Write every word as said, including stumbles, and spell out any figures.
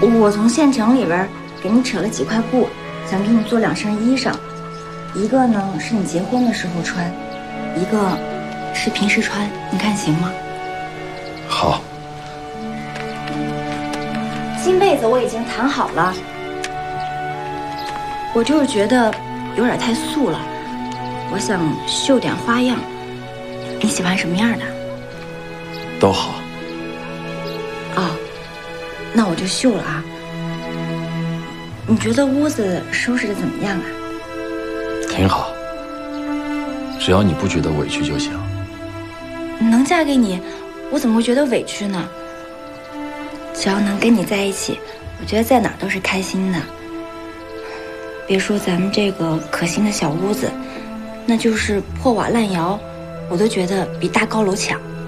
我从县城里边给你扯了几块布，想给你做两身衣裳，一个呢是你结婚的时候穿，一个是平时穿，你看行吗？ 好。 新被子我已经谈好了，我就是觉得有点太素了，我想绣点花样，你喜欢什么样的？ 都好。 哦，那我就绣了啊。你觉得屋子收拾的怎么样啊？ 挺好，只要你不觉得委屈就行。 能嫁给你，我怎么会觉得委屈呢？只要能跟你在一起，我觉得在哪儿都是开心的。别说咱们这个可心的小屋子，那就是破瓦烂窑，我都觉得比大高楼强。